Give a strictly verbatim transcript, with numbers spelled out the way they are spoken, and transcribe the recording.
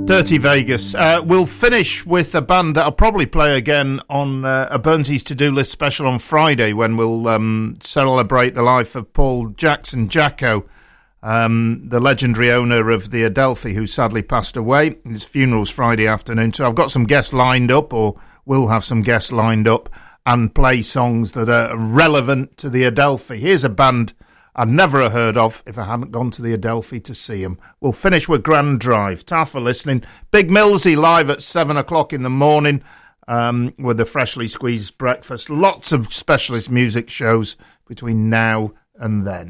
Dirty Vegas. Uh, we'll finish with a band that I'll probably play again on uh, a Burnsy's To-Do List special on Friday when we'll um, celebrate the life of Paul Jackson Jacko, um, the legendary owner of the Adelphi, who sadly passed away. His funeral's Friday afternoon, so I've got some guests lined up, or will have some guests lined up, and play songs that are relevant to the Adelphi. Here's a band I'd never have heard of if I hadn't gone to the Adelphi to see him. We'll finish with Grand Drive. Ta for listening. Big Millsy live at seven o'clock in the morning um, with the freshly squeezed breakfast. Lots of specialist music shows between now and then.